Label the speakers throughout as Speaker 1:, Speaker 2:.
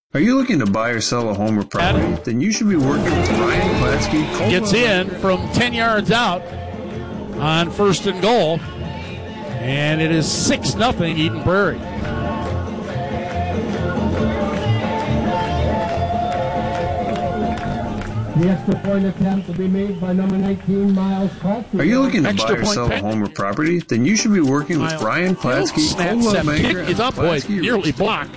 Speaker 1: Are you looking to buy or sell a home or property? Then you should be working with Ryan Platsky.
Speaker 2: Gets in from 10 yards out on first and goal. And it is 6-0 Eden Prairie.
Speaker 3: The extra point attempt will be made by number 19, Miles Clark.
Speaker 1: Are you looking to buy or sell a home or property? Then you should be working with Ryan Platsky.
Speaker 2: Snap, kick is up, boys. Nearly blocked.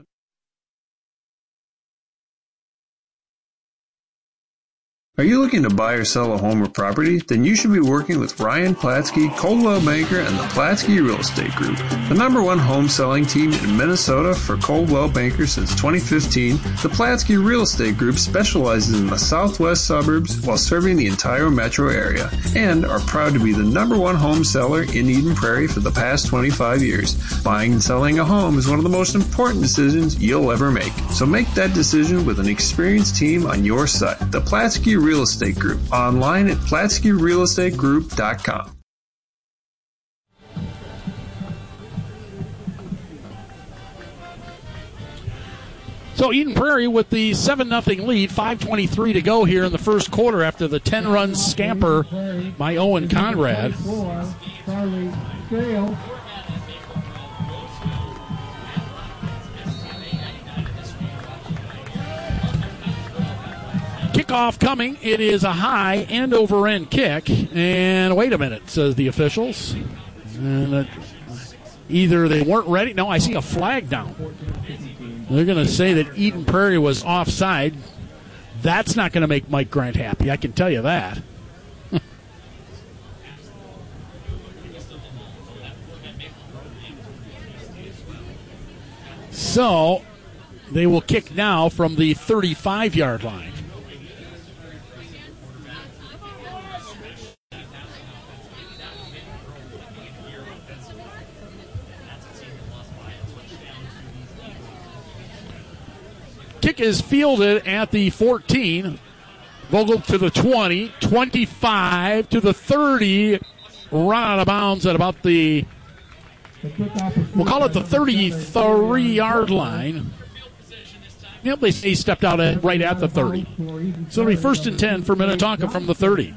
Speaker 1: Are you looking to buy or sell a home or property? Then you should be working with Ryan Platsky, Coldwell Banker, and the Platsky Real Estate Group. The #1 home selling team in Minnesota for Coldwell Banker since 2015, the Platsky Real Estate Group specializes in the southwest suburbs while serving the entire metro area, and are proud to be the #1 home seller in Eden Prairie for the past 25 years. Buying and selling a home is one of the most important decisions you'll ever make. So make that decision with an experienced team on your side. The Platsky Real Estate Group. Online at PlatskyRealEstateGroup.com.
Speaker 2: So Eden Prairie with the 7-0 lead, 5:23 to go here in the first quarter after the 10-run scamper by Owen Conrad. Kickoff coming. It is a high end-over-end kick. And wait a minute, says the officials. And either they weren't ready. No, I see a flag down. They're going to say that Eden Prairie was offside. That's not going to make Mike Grant happy, I can tell you that. So they will kick now from the 35-yard line. Kick is fielded at the 14. Vogel to the 20, 25 to the 30. Run out of bounds at about the, we'll call it the 33-yard line. Yep, they say he stepped out right at the 30. So it'll be 1st and 10 for Minnetonka from the 30.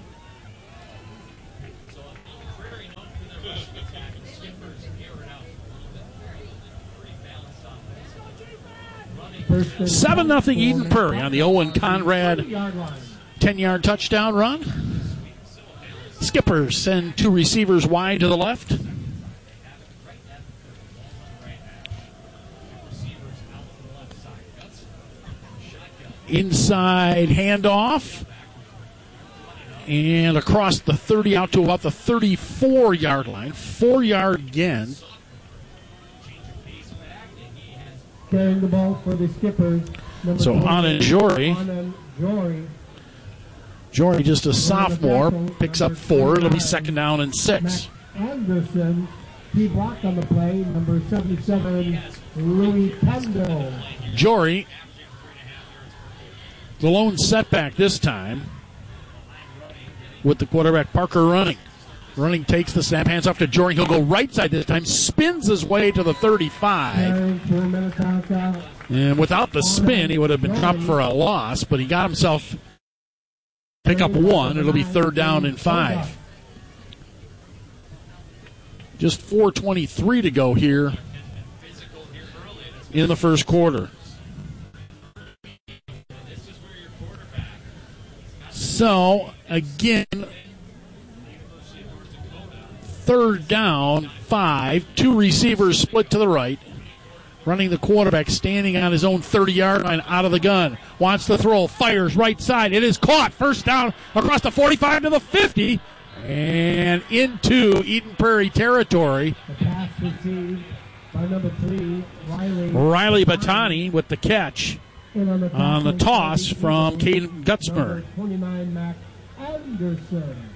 Speaker 2: Seven 0 Eden Prairie on the Owen Conrad 10-yard touchdown run. Skippers send two receivers wide to the left. Inside handoff. And across the 30 out to about the 34-yard line. 4-yard again.
Speaker 3: Carrying the ball for the Skippers.
Speaker 2: So Anand Jory, just a sophomore, picks up 4. It'll be 2nd down and 6.
Speaker 3: Anderson, he blocked on the play. Number 77, Louis Pendle.
Speaker 2: Jory, the lone setback this time, with the quarterback Parker running. Running takes the snap, hands off to Jory. He'll go right side this time, spins his way to the 35. And without the spin, he would have been dropped for a loss, but he got himself pick up 1. It'll be 3rd down and 5. Just 4:23 to go here in the first quarter. So, again, 3rd down, 5. 2 receivers split to the right. Running the quarterback, standing on his own 30-yard line out of the gun. Wants to throw, fires right side. It is caught. 1st down across the 45 to the 50. And into Eden Prairie territory.
Speaker 3: The pass received by number 3,
Speaker 2: Riley Batani with the catch on the toss from Caden Gutzmer.
Speaker 3: 29, Mac Anderson.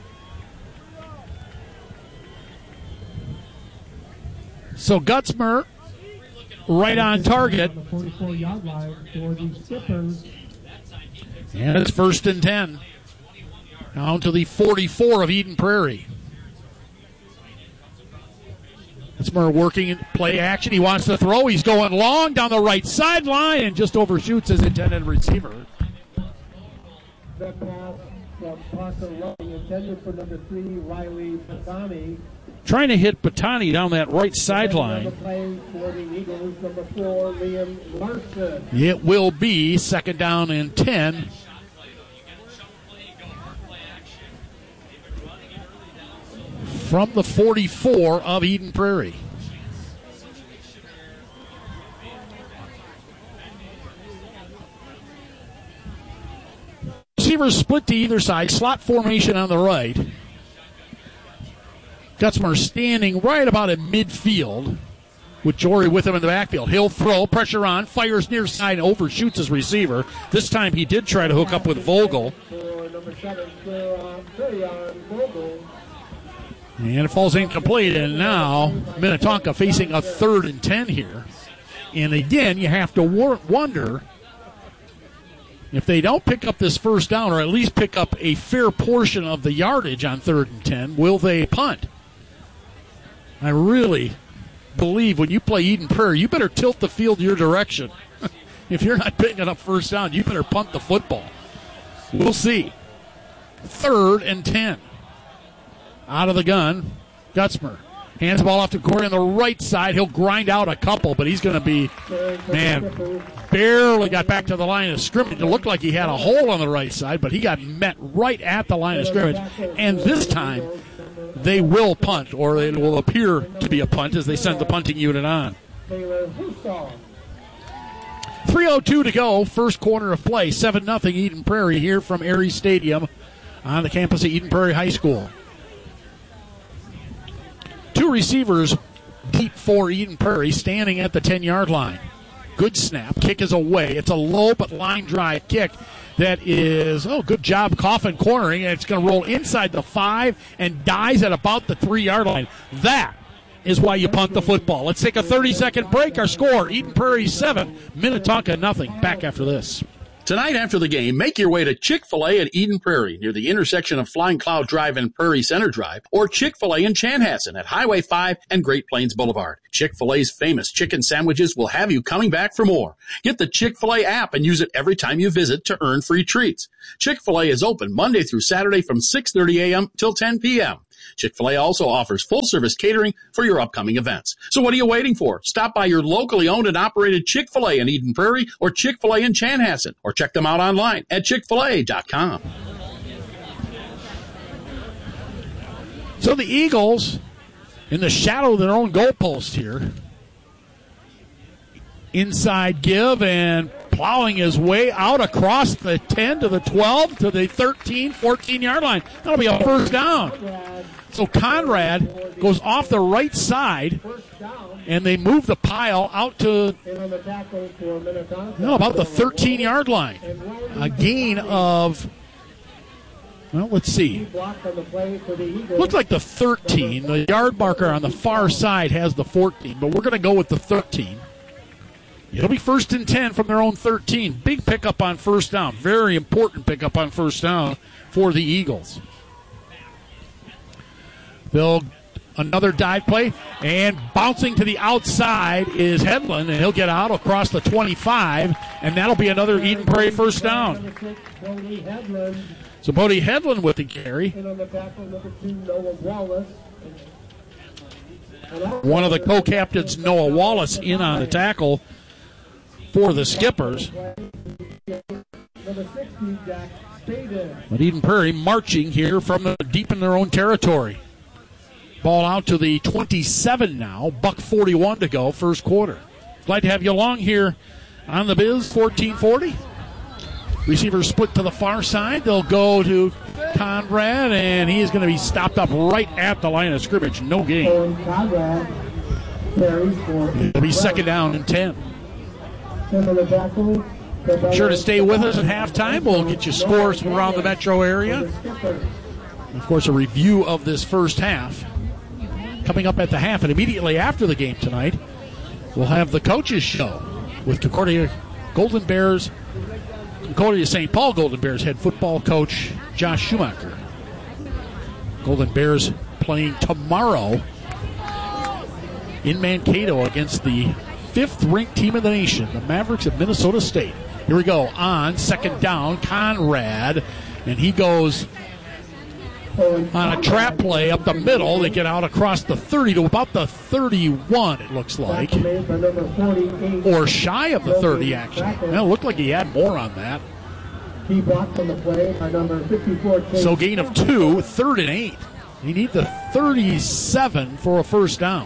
Speaker 2: So Gutzmer right on target.
Speaker 3: The 44-yard line for the Skippers.
Speaker 2: And it's 1st and 10. Down to the 44 of Eden Prairie. Gutzmer working play action. He wants to throw. He's going long down the right sideline and just overshoots his intended receiver.
Speaker 3: The pass from Parker Rowing intended for number 3, Riley Batani.
Speaker 2: Trying to hit Batani down that right sideline.
Speaker 3: Play for the Eagles, number 4, Liam Larson.
Speaker 2: It will be 2nd down and 10. From the 44 of Eden Prairie. Receivers split to either side, slot formation on the right. Gutzmer standing right about at midfield with Jory with him in the backfield. He'll throw, pressure on, fires near side, and overshoots his receiver. This time he did try to hook up with Vogel. And it falls incomplete, and now Minnetonka facing a 3rd and 10 here. And again, you have to wonder if they don't pick up this first down, or at least pick up a fair portion of the yardage on 3rd and 10, will they punt? I really believe when you play Eden Prairie, you better tilt the field your direction. If you're not picking up first down, you better punt the football. We'll see. 3rd and 10. Out of the gun, Gutzmer. Hands the ball off to Corey on the right side. He'll grind out a couple, but he's going to be, barely got back to the line of scrimmage. It looked like he had a hole on the right side, but he got met right at the line of scrimmage. And this time, they will punt, or it will appear to be a punt as they send the punting unit on. 3:02 to go, first quarter of play. 7-0 Eden Prairie here from Aries Stadium on the campus of Eden Prairie High School. 2 receivers deep for Eden Prairie, standing at the 10-yard line. Good snap. Kick is away. It's a low but line drive kick that is, good job Coffin cornering, and it's going to roll inside the 5 and dies at about the 3-yard line. That is why you punt the football. Let's take a 30-second break. Our score, Eden Prairie 7, Minnetonka nothing. Back after this.
Speaker 4: Tonight after the game, make your way to Chick-fil-A at Eden Prairie near the intersection of Flying Cloud Drive and Prairie Center Drive, or Chick-fil-A in Chanhassen at Highway 5 and Great Plains Boulevard. Chick-fil-A's famous chicken sandwiches will have you coming back for more. Get the Chick-fil-A app and use it every time you visit to earn free treats. Chick-fil-A is open Monday through Saturday from 6:30 a.m. till 10 p.m. Chick-fil-A also offers full-service catering for your upcoming events. So what are you waiting for? Stop by your locally owned and operated Chick-fil-A in Eden Prairie or Chick-fil-A in Chanhassen, or check them out online at chickfil-a.com.
Speaker 2: So the Eagles, in the shadow of their own goalpost here, inside give and plowing his way out across the 10 to the 12 to the 13, 14-yard line. That'll be a first down. So Conrad goes off the right side, and they move the pile out to about the 13-yard line. A gain of, let's see. Looks like the 13. The yard marker on the far side has the 14, but we're going to go with the 13. It'll be 1st and 10 from their own 13. Big pickup on first down. Very important pickup on first down for the Eagles. They'll another dive play, and bouncing to the outside is Hedlund, and he'll get out across the 25, and that'll be another Eden Prairie first down. So Bodie Hedlund with the carry. One of the co-captains, Noah Wallace, in on the tackle for the Skippers. But Eden Prairie marching here from deep in their own territory. Ball out to the 27 now. $1:41 to go, first quarter. Glad to have you along here on the Biz, 1440. Receivers split to the far side. They'll go to Conrad, and he is going to be stopped up right at the line of scrimmage. No gain. It'll be 2nd down and 10. Sure to stay with us at halftime. We'll get you scores from around the metro area. And of course, a review of this first half coming up at the half. And immediately after the game tonight, we'll have the coaches show with Concordia St. Paul Golden Bears head football coach Josh Schumacher. Golden Bears playing tomorrow in Mankato against the 5th-ranked team in the nation, the Mavericks of Minnesota State. Here we go on second down, Conrad, and he goes on a trap play up the middle. They get out across the 30 to about the 31, it looks like. Or shy of the 30, actually. Well, it looked like he had more on that.
Speaker 3: He blocked on the play by number 54.
Speaker 2: So gain of 2, 3rd and 8. You need the 37 for a first down.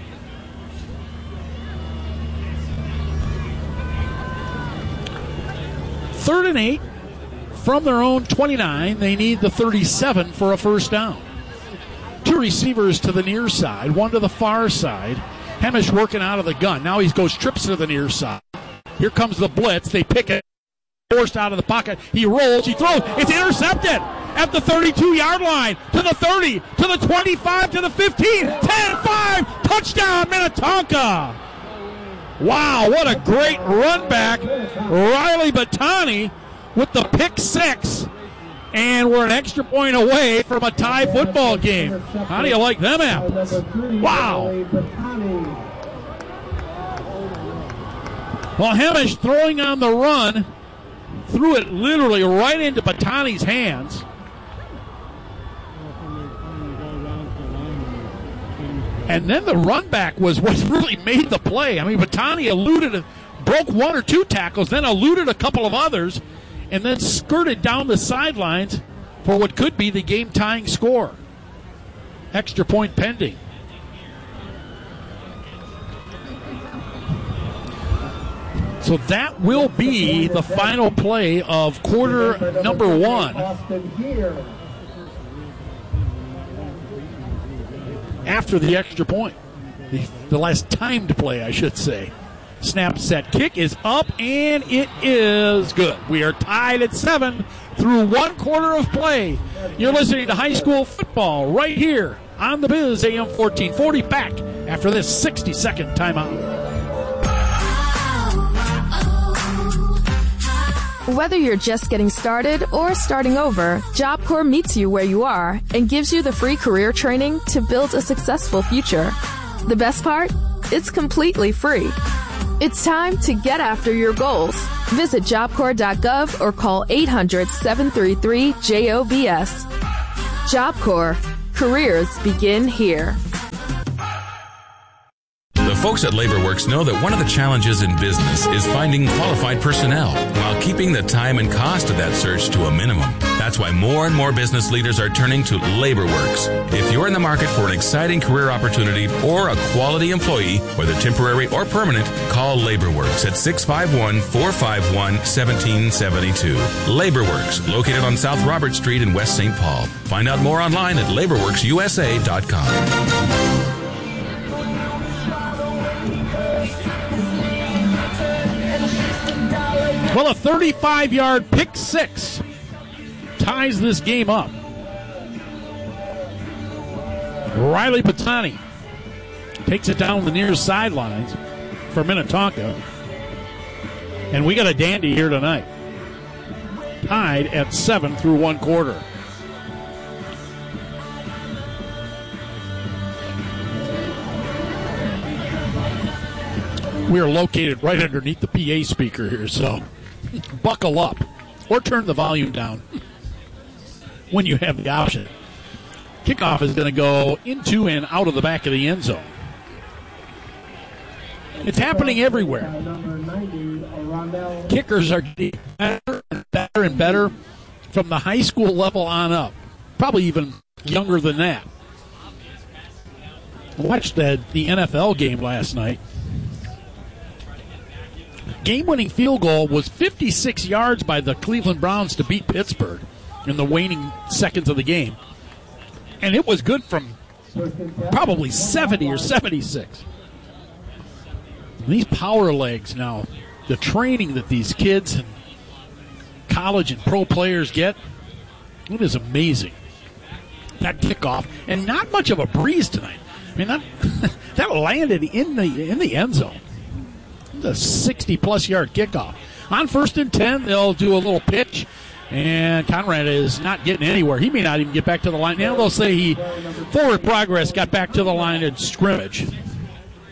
Speaker 2: Third and 8 from their own 29. They need the 37 for a first down. 2 receivers to the near side, 1 to the far side. Hemish working out of the gun. Now he goes trips to the near side. Here comes the blitz. They pick it. Forced out of the pocket. He rolls. He throws. It's intercepted at the 32-yard line. To the 30. To the 25. To the 15. 10-5. Touchdown, Minnetonka. Wow, what a great run back. Riley Batani with the pick 6. And we're an extra point away from a tie football game. How do you like them apples? Wow. Well, Hemish throwing on the run. Threw it literally right into Batani's hands. And then the run back was what really made the play. I mean, Batani broke 1 or 2 tackles, then eluded a couple of others, and then skirted down the sidelines for what could be the game-tying score. Extra point pending. So that will be the final play of quarter number 1. After the extra point. The last timed play, I should say. Snap, set, kick is up, and it is good. We are tied at 7 through 1 quarter of play. You're listening to high school football right here on the Biz, AM 1440. Back after this 60-second timeout.
Speaker 5: Whether you're just getting started or starting over, Job Corps meets you where you are and gives you the free career training to build a successful future. The best part? It's completely free. It's time to get after your goals. Visit jobcorps.gov or call 800-733-JOBS. Job Corps. Careers begin here.
Speaker 6: The folks at LaborWorks know that one of the challenges in business is finding qualified personnel while keeping the time and cost of that search to a minimum. That's why more and more business leaders are turning to LaborWorks. If you're in the market for an exciting career opportunity or a quality employee, whether temporary or permanent, call LaborWorks at 651-451-1772. LaborWorks, located on South Robert Street in West St. Paul. Find out more online at laborworksusa.com.
Speaker 2: Well, a 35-yard pick 6 ties this game up. Riley Batani takes it down the near sidelines for Minnetonka. And we got a dandy here tonight. Tied at 7 through 1 quarter. We are located right underneath the PA speaker here, so buckle up or turn the volume down when you have the option. Kickoff is going to go into and out of the back of the end zone. It's happening everywhere. Kickers are getting better and better and better from the high school level on up, probably even younger than that. I watched the NFL game last night. Game-winning field goal was 56 yards by the Cleveland Browns to beat Pittsburgh in the waning seconds of the game. And it was good from probably 70 or 76. These power legs now, the training that these kids and college and pro players get, it is amazing. That kickoff, and not much of a breeze tonight. I mean, that landed in the end zone. A 60-plus yard kickoff. On 1st and 10, they'll do a little pitch, and Conrad is not getting anywhere. He may not even get back to the line. Now they'll say he, forward progress, got back to the line of scrimmage.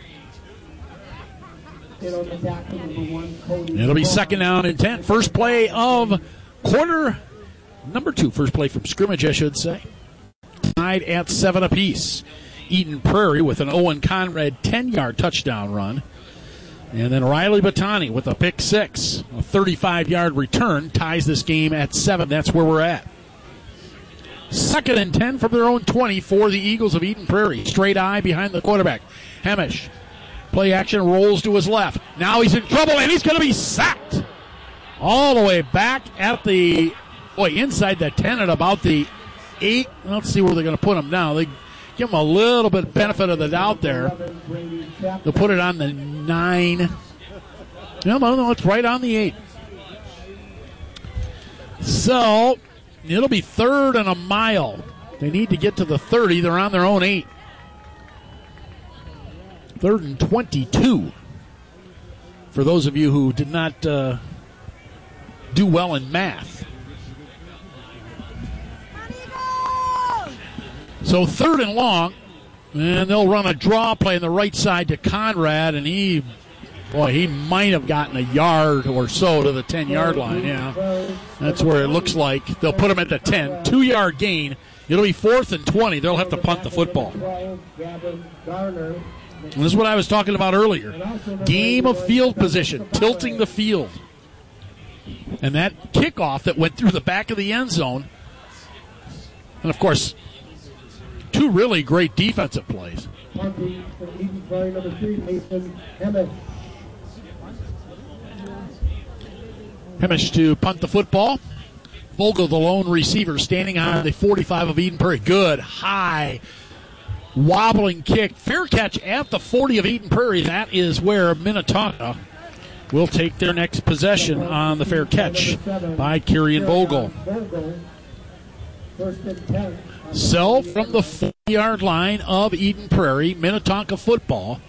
Speaker 3: in on the tackle, number 1, Cody.
Speaker 2: It'll be second down and 10. First play of quarter number 2. First play from scrimmage, I should say. Tied at 7 apiece. Eden Prairie with an Owen Conrad 10-yard touchdown run. And then Riley Batani with a pick 6. A 35-yard return ties this game at 7. That's where we're at. Second and 10 from their own 20 for the Eagles of Eden Prairie. Straight eye behind the quarterback. Hemish. Play action, rolls to his left. Now he's in trouble, and he's going to be sacked. All the way back at the, inside the 10 at about the 8. Let's see where they're going to put him now. They give him a little bit of benefit of the doubt there. They'll put it on the 9. No, it's right on the 8. So it'll be 3rd and a mile. They need to get to the 30. They're on their own 8. 3rd and 22. For those of you who did not do well in math. So 3rd and long, and they'll run a draw play on the right side to Conrad, and he might have gotten a yard or so to the 10-yard line. Yeah, that's where it looks like. They'll put him at the 10. 2-yard gain. It'll be 4th and 20. They'll have to punt the football. And this is what I was talking about earlier. Game of field position, tilting the field. And that kickoff that went through the back of the end zone. And, of course, 2 really great defensive plays. Hemish to punt the football. Vogel, the lone receiver, standing on the 45 of Eden Prairie. Good, high, wobbling kick. Fair catch at the 40 of Eden Prairie. That is where Minnetonka will take their next possession on the fair catch by Kieran Vogel. So from the 40-yard line of Eden Prairie, Minnetonka football.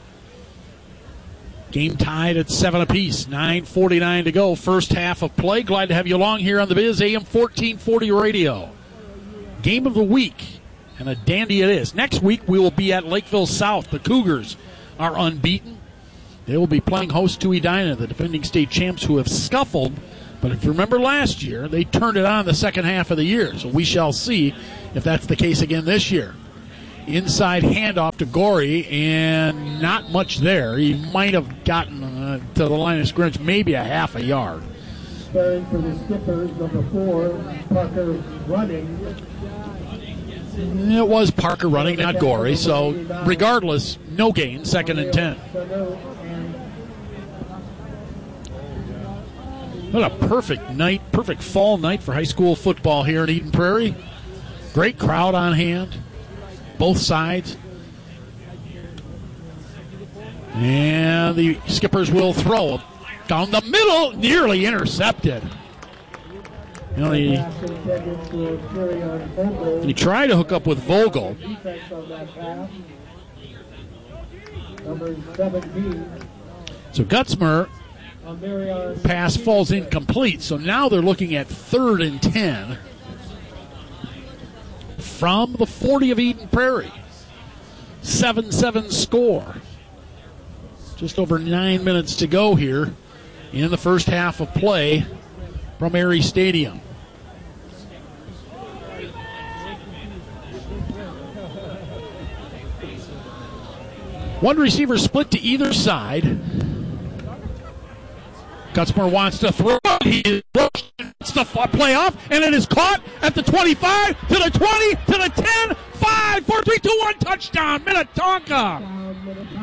Speaker 2: Game tied at 7 apiece. 9:49 to go. First half of play. Glad to have you along here on the Biz AM 1440 radio. Game of the week. And a dandy it is. Next week we will be at Lakeville South. The Cougars are unbeaten. They will be playing host to Edina, the defending state champs who have scuffled. But if you remember last year, they turned it on the second half of the year. So we shall see if that's the case again this year. Inside handoff to Gorey, and not much there. He might have gotten to the line of scrimmage, maybe a half a yard.
Speaker 3: Sparing for the Skippers, number 4, Parker running.
Speaker 2: It was Parker running, not Gorey. So regardless, no gain, 2nd and 10. What a perfect night, perfect fall night for high school football here in Eden Prairie. Great crowd on hand. Both sides. And the Skippers will throw down the middle, nearly intercepted. You know, he tried to hook up with Vogel. So Gutzmer pass falls incomplete. So now they're looking at 3rd and 10. From the 40 of Eden Prairie. 7-7 score. Just over 9 minutes to go here in the first half of play from Aerie Stadium. One receiver split to either side. Gutzmer wants to throw. He gets the playoff, and it is caught at the 25, to the 20, to the 10, 5, 4, 3, 2, 1, touchdown, Minnetonka.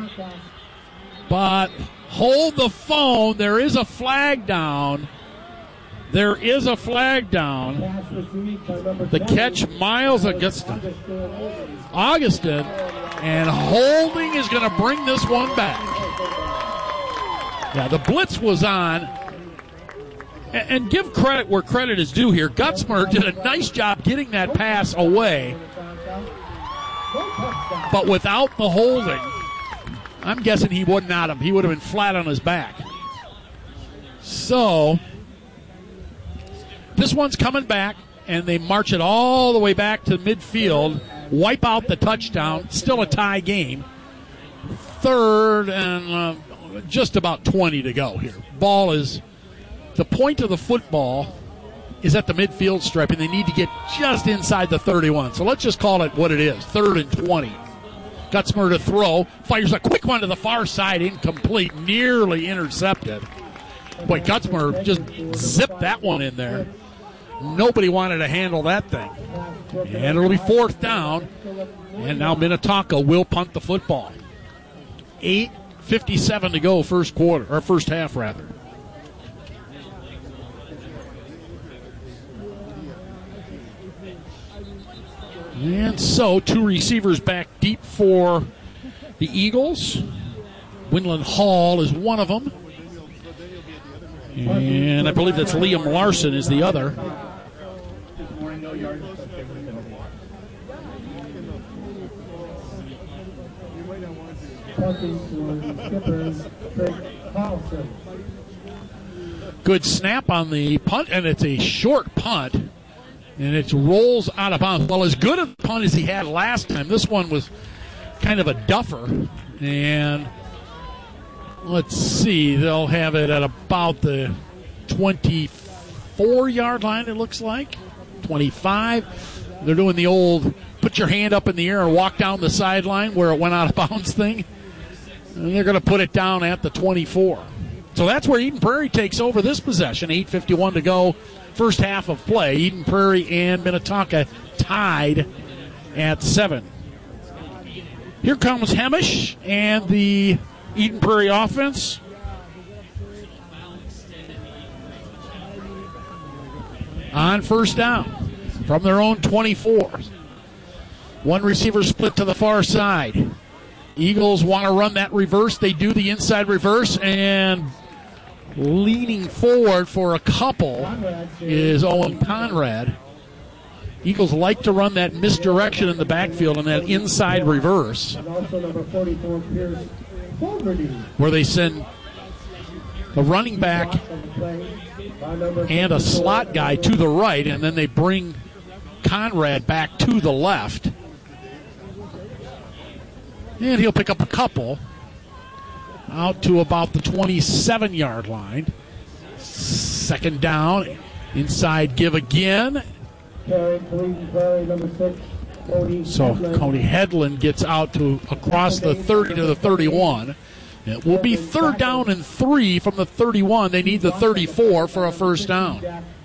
Speaker 2: But hold the phone. There is a flag down. There is a flag down. The catch, Miles Augustin, and holding is going to bring this one back. Yeah, the blitz was on. And give credit where credit is due here. Gutzmer did a nice job getting that pass away. But without the holding, I'm guessing he would not have. He would have been flat on his back. So this one's coming back, and they march it all the way back to midfield, wipe out the touchdown, still a tie game. 3rd and just about 20 to go here. The point of the football is at the midfield stripe, and they need to get just inside the 31. So let's just call it what it is, 3rd and 20. Gutzmer to throw, fires a quick one to the far side, incomplete, nearly intercepted. Boy, Gutzmer just zipped that one in there. Nobody wanted to handle that thing. And it'll be 4th down, and now Minnetonka will punt the football. 8:57 to go, first half rather. And so, 2 receivers back deep for the Eagles. Winland Hall is one of them. And I believe that's Liam Larson is the other. Good snap on the punt, and it's a short punt. And it rolls out of bounds. Well, as good a punt as he had last time, this one was kind of a duffer. And let's see, they'll have it at about the 24-yard line, it looks like. 25. They're doing the old put your hand up in the air and walk down the sideline where it went out of bounds thing. And they're going to put it down at the 24. So that's where Eden Prairie takes over this possession. 8:51 to go. First half of play. Eden Prairie and Minnetonka tied at 7. Here comes Hemish and the Eden Prairie offense. On first down from their own 24. One receiver split to the far side. Eagles want to run that reverse. They do the inside reverse, and leaning forward for a couple is Owen Conrad. Eagles like to run that misdirection in the backfield and that inside reverse, where they send a running back and a slot guy to the right, and then they bring Conrad back to the left. And he'll pick up a couple out to about the 27-yard line. Second down, inside give again. So Cody Hedlund gets out to across the 30 to the 31. It will be 3rd down and 3 from the 31. They need the 34 for a first down.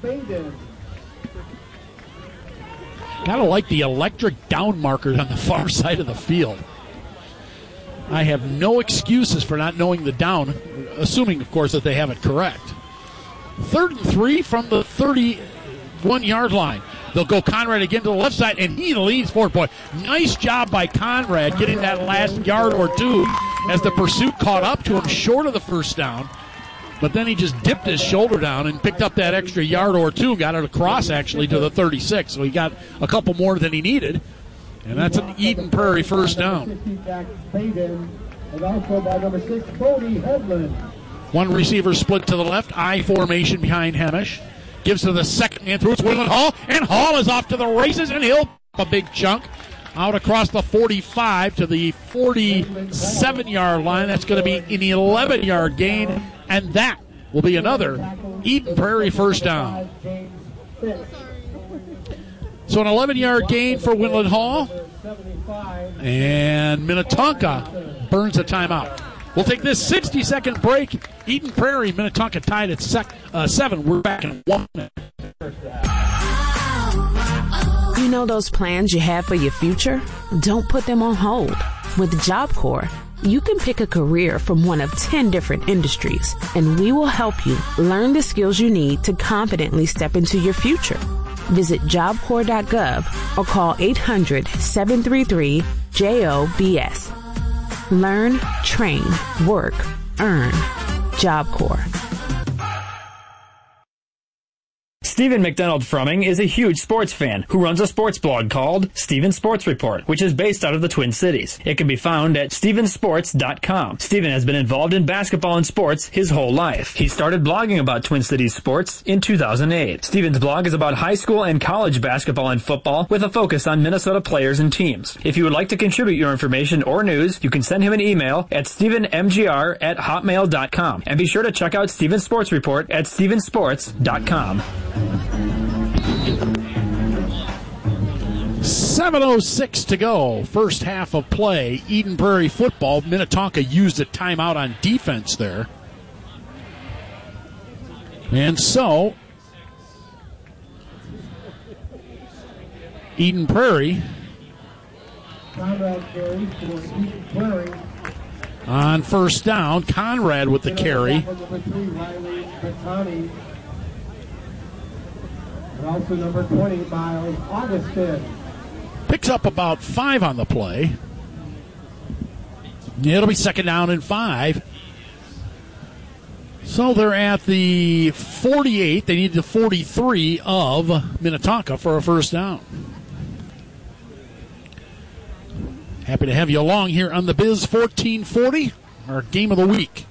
Speaker 2: Gotta like the electric down markers on the far side of the field. I have no excuses for not knowing the down, assuming, of course, that they have it correct. 3rd and 3 from the 31-yard line. They'll go Conrad again to the left side, and he leads forward. Boy, nice job by Conrad getting that last yard or two as the pursuit caught up to him short of the first down. But then he just dipped his shoulder down and picked up that extra yard or two, got it across, actually, to the 36. So he got a couple more than he needed. And that's an Eden Prairie first down. One receiver split to the left, I formation behind Hemish. Gives to the second man through. It's Winland Hall, and Hall is off to the races, and he'll a big chunk out across the 45 to the 47-yard line. That's going to be an 11-yard gain, and that will be another Eden Prairie first down. So an 11-yard gain for Winland Hall, and Minnetonka burns a timeout. We'll take this 60-second break. Eden Prairie, Minnetonka tied at 7. We're back in 1 minute.
Speaker 7: You know those plans you have for your future? Don't put them on hold. With Job Corps, you can pick a career from one of 10 different industries, and we will help you learn the skills you need to confidently step into your future. Visit jobcorps.gov or call 800-733-JOBS. Learn, train, work, earn. Job Corps.
Speaker 8: Stephen McDonald Frumming is a huge sports fan who runs a sports blog called Stephen Sports Report, which is based out of the Twin Cities. It can be found at stephensports.com. Stephen has been involved in basketball and sports his whole life. He started blogging about Twin Cities sports in 2008. Stephen's blog is about high school and college basketball and football with a focus on Minnesota players and teams. If you would like to contribute your information or news, you can send him an email at stephenmgr@hotmail.com. And be sure to check out Stephen's Sports Report at stephensports.com.
Speaker 2: 7:06 to go. First half of play. Eden Prairie football. Minnetonka used a timeout on defense there. And so, Eden Prairie on first down. Conrad with the carry.
Speaker 3: And also number 20, Miles Augustin.
Speaker 2: Picks up about 5 on the play. It'll be second down and 5. So they're at the 48. They need the 43 of Minnetonka for a first down. Happy to have you along here on the Biz 1440, our game of the week.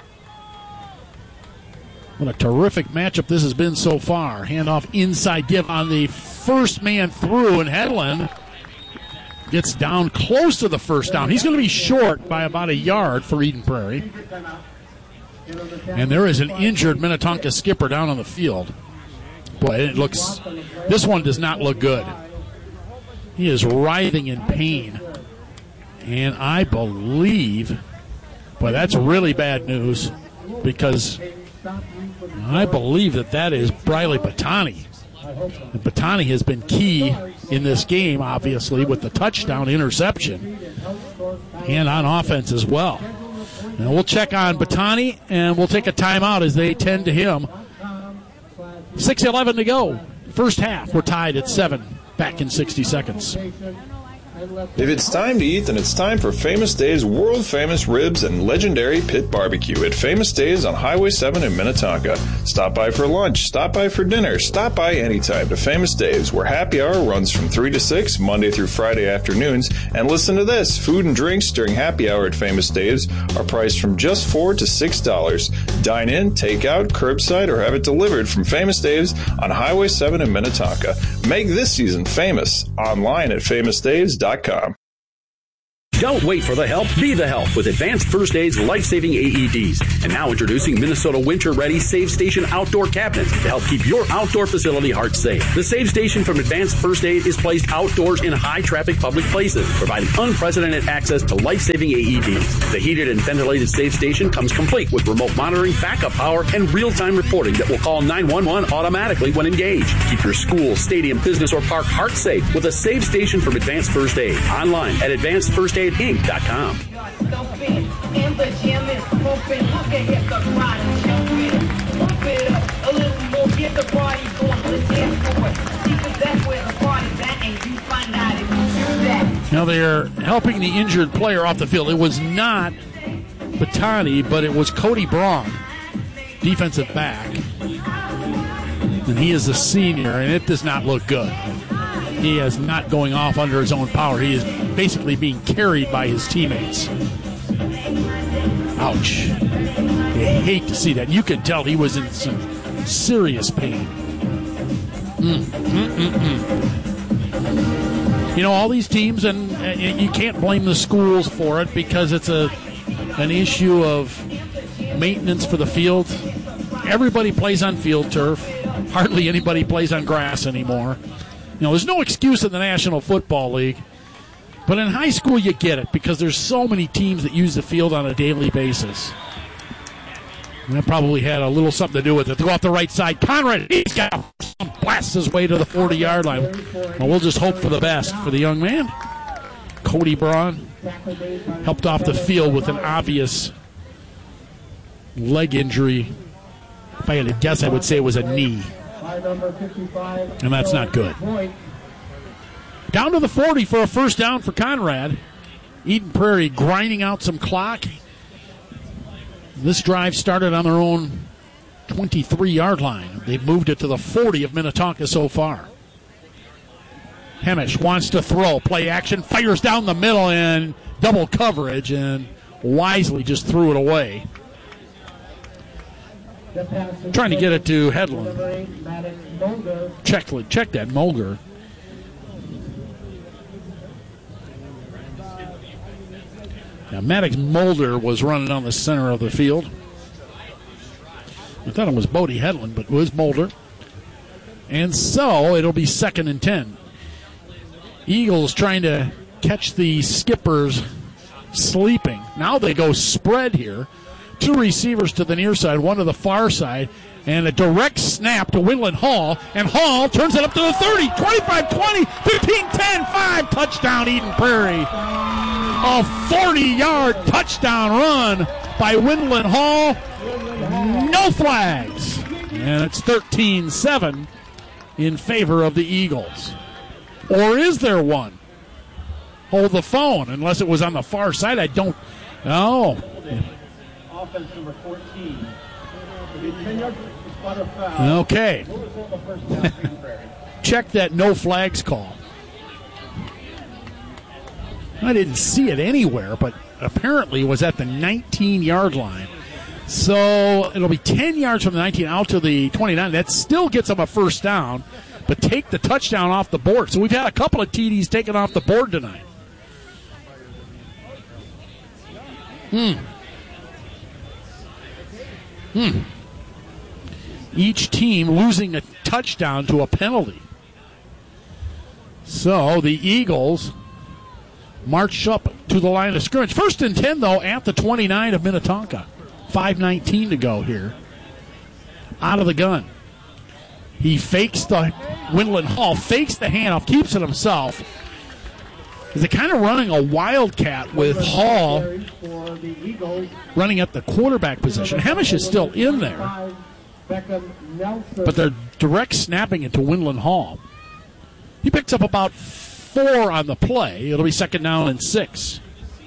Speaker 2: What a terrific matchup this has been so far. Handoff inside give on the first man through, and Hedlund gets down close to the first down. He's going to be short by about a yard for Eden Prairie. And there is an injured Minnetonka skipper down on the field. Boy, this one does not look good. He is writhing in pain. And I believe, boy, that's really bad news, because I believe that is Briley Batani. And Batani has been key in this game, obviously, with the touchdown interception and on offense as well. And we'll check on Batani, and we'll take a timeout as they tend to him. 6:11 to go. First half, we're tied at 7. Back in 60 seconds.
Speaker 9: If it's time to eat, then it's time for Famous Dave's world-famous ribs and legendary pit barbecue at Famous Dave's on Highway 7 in Minnetonka. Stop by for lunch, stop by for dinner, stop by anytime to Famous Dave's, where happy hour runs from 3 to 6, Monday through Friday afternoons. And listen to this, food and drinks during happy hour at Famous Dave's are priced from just $4 to $6. Dine in, take out, curbside, or have it delivered from Famous Dave's on Highway 7 in Minnetonka. Make this season famous. Online at famousdaves.com.
Speaker 4: Don't wait for the help. Be the help with Advanced First Aid's life-saving AEDs. And now introducing Minnesota Winter-Ready Save Station Outdoor Cabinets to help keep your outdoor facility heart safe. The Save Station from Advanced First Aid is placed outdoors in high-traffic public places, providing unprecedented access to life-saving AEDs. The heated and ventilated Save Station comes complete with remote monitoring, backup power, and real-time reporting that will call 911 automatically when engaged. Keep your school, stadium, business, or park heart safe with a Save Station from Advanced First Aid. Online at advancedfirstaidinc.com.
Speaker 2: Now they're helping the injured player off the field. It was not Batani, but it was Cody Braun, defensive back. And he is a senior, and it does not look good. He is not going off under his own power. He is basically being carried by his teammates. Ouch. You hate to see that. You can tell he was in some serious pain. You know, all these teams, and you can't blame the schools for it because it's an issue of maintenance for the field. Everybody plays on field turf. Hardly anybody plays on grass anymore. You know, there's no excuse in the National Football League. But in high school, you get it because there's so many teams that use the field on a daily basis. And that probably had a little something to do with it. To go off the right side, Conrad, he's got to blast his way to the 40-yard line. Well, we'll just hope for the best for the young man. Cody Braun helped off the field with an obvious leg injury. If I had to guess, I would say it was a knee. And that's not good. Down to the 40 for a first down for Conrad. Eden Prairie grinding out some clock. This drive started on their own 23-yard line. They've moved it to the 40 of Minnetonka so far. Hemish wants to throw. Play action. Fires down the middle in double coverage and wisely just threw it away. Trying to get it to Hedlund. Check that, Mulger. Now, Maddox Mulder was running on the center of the field. I thought it was Bodie Hedlund, but it was Mulder. And so it'll be 2nd and 10. Eagles trying to catch the Skippers sleeping. Now they go spread here. 2 receivers to the near side, 1 to the far side, and a direct snap to Winland Hall, and Hall turns it up to the 30, 25-20, 15-10, 5, touchdown Eden Prairie. A 40-yard touchdown run by Winland Hall. No flags. And it's 13-7 in favor of the Eagles. Or is there one? Hold the phone, unless it was on the far side. I don't know.
Speaker 3: Offense number 14.
Speaker 2: Okay. Check that no flags call. I didn't see it anywhere, but apparently it was at the 19-yard line. So it'll be 10 yards from the 19 out to the 29. That still gets them a first down, but take the touchdown off the board. So we've had a couple of TDs taken off the board tonight. Each team losing a touchdown to a penalty. So the Eagles march up to the line of scrimmage. 1st and 10, though, at the 29 of Minnetonka. 5:19 to go here. Out of the gun. He fakes the Winland Hall, fakes the handoff, keeps it himself. They're kind of running a wildcat with Hall running at the quarterback position. Hemish is still in there, but they're direct snapping it to Winland Hall. He picks up about 4 on the play. It'll be 2nd down and 6.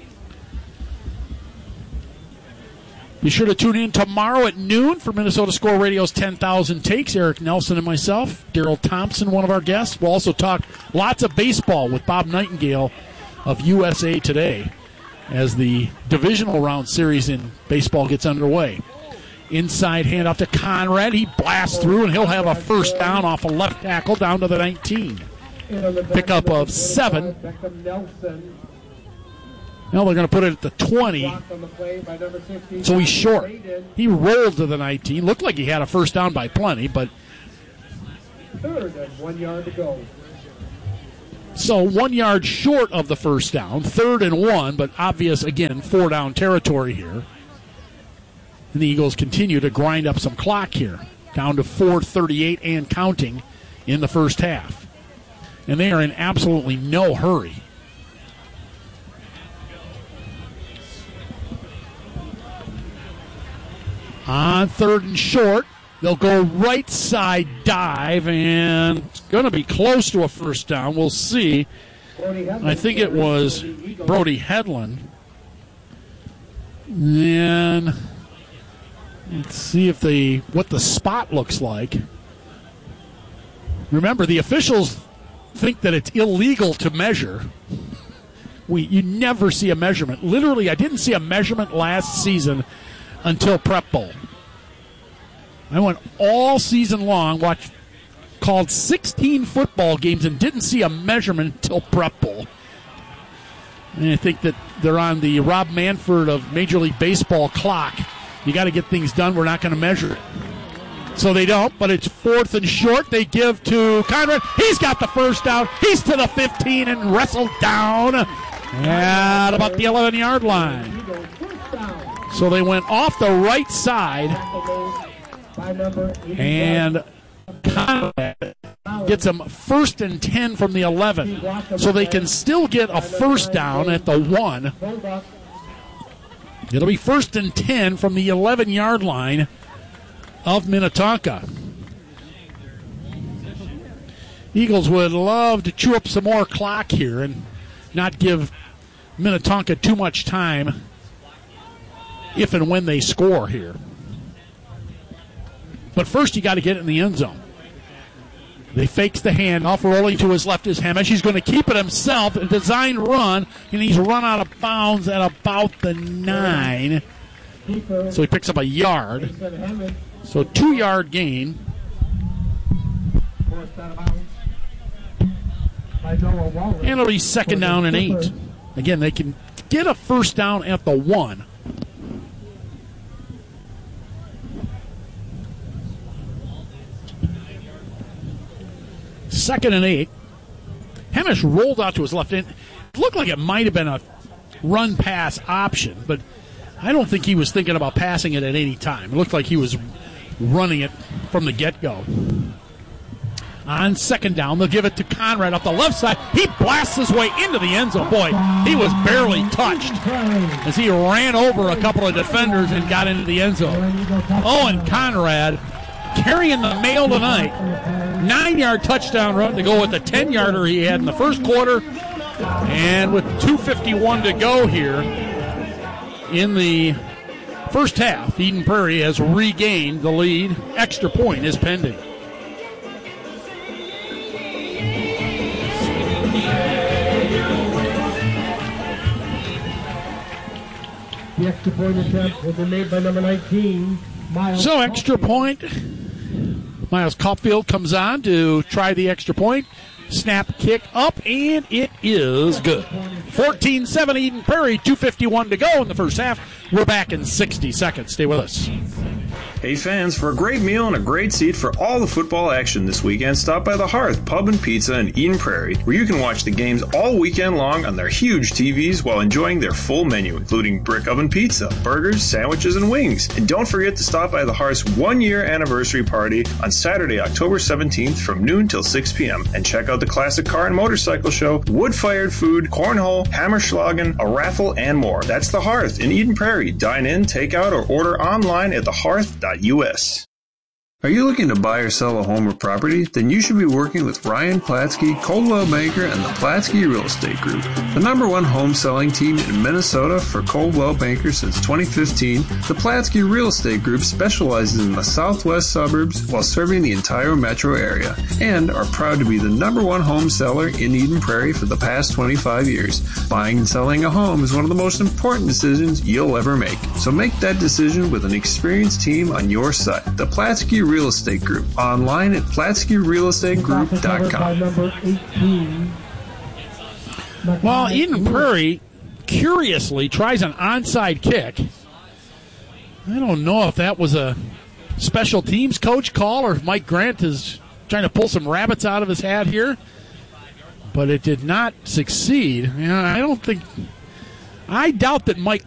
Speaker 2: Be sure to tune in tomorrow at noon for Minnesota Score Radio's 10,000 Takes. Eric Nelson and myself. Daryl Thompson, one of our guests. We'll also talk lots of baseball with Bob Nightingale of USA Today as the divisional round series in baseball gets underway. Inside handoff to Conrad. He blasts through, and he'll have a first down off a left tackle down to the 19. Pickup of 7. Now they're going to put it at the 20. So he's short. He rolled to the 19. Looked like he had a first down by plenty, but
Speaker 3: 3rd and 1 yard to go.
Speaker 2: So 1 yard short of the first down. 3rd and 1, but obvious, again, 4-down territory here. And the Eagles continue to grind up some clock here. Down to 4:38 and counting in the first half. And they are in absolutely no hurry. On 3rd and short, they'll go right side dive, and it's going to be close to a first down. We'll see. I think it was Brody Hedlund. And let's see if what the spot looks like. Remember, the officials think that it's illegal to measure. You never see a measurement. Literally, I didn't see a measurement last season until Prep Bowl. I went all season long, called 16 football games, and didn't see a measurement until Prep Bowl. And I think that they're on the Rob Manfred of Major League Baseball clock. You got to get things done. We're not going to measure it. So they don't, but it's 4th and short. They give to Conrad. He's got the first down. He's to the 15 and wrestled down at about the 11-yard line. So they went off the right side, and Conrad gets them 1st and 10 from the 11. So they can still get a first down at the 1. It'll be 1st and 10 from the 11-yard line of Minnetonka. Eagles would love to chew up some more clock here and not give Minnetonka too much time if and when they score here. But first you got to get it in the end zone. They fakes the handoff. Rolling to his left is Hemish. He's going to keep it himself. A design run, and he's run out of bounds at about the 9. So he picks up a yard. So 2-yard gain. And it'll be 2nd down and 8. Again, they can get a first down at the 1. Second and 8. Hemish rolled out to his left end. It looked like it might have been a run-pass option, but I don't think he was thinking about passing it at any time. It looked like he was running it from the get-go. On 2nd down, they'll give it to Conrad off the left side. He blasts his way into the end zone. Boy, he was barely touched as he ran over a couple of defenders and got into the end zone. Owen Conrad carrying the mail tonight. 9-yard touchdown run to go with the 10-yarder he had in the first quarter. And with 2:51 to go here in the first half, Eden Prairie has regained the lead. Extra point is pending.
Speaker 3: The extra point attempt will be made by number 19, Miles.
Speaker 2: So extra point. Miles Caulfield comes on to try the extra point. Snap, kick up, and it is good. 14-7 Eden Prairie, 2:51 to go in the first half. We're back in 60 seconds. Stay with us.
Speaker 9: Hey fans, for a great meal and a great seat for all the football action this weekend, stop by the Hearth Pub and Pizza in Eden Prairie, where you can watch the games all weekend long on their huge TVs while enjoying their full menu, including brick oven pizza, burgers, sandwiches, and wings. And don't forget to stop by the Hearth's 1-year anniversary party on Saturday, October 17th from noon till 6 p.m. And check out the classic car and motorcycle show, wood-fired food, cornhole, hammerschlagen, a raffle, and more. That's the Hearth in Eden Prairie. Dine in, take out, or order online at thehearth.us.
Speaker 1: Are you looking to buy or sell a home or property? Then you should be working with Ryan Platsky, Coldwell Banker, and the Platsky Real Estate Group, the #1 home selling team in Minnesota for Coldwell Banker since 2015. The Platsky Real Estate Group specializes in the southwest suburbs while serving the entire metro area, and are proud to be the #1 home seller in Eden Prairie for the past 25 years. Buying and selling a home is one of the most important decisions you'll ever make. So make that decision with an experienced team on your side. The Platsky Real Estate Group. Online at PlatskyRealEstateGroup.com.
Speaker 2: Well, Eden Prairie curiously tries an onside kick. I don't know if that was a special teams coach call or if Mike Grant is trying to pull some rabbits out of his hat here. But it did not succeed. I doubt that Mike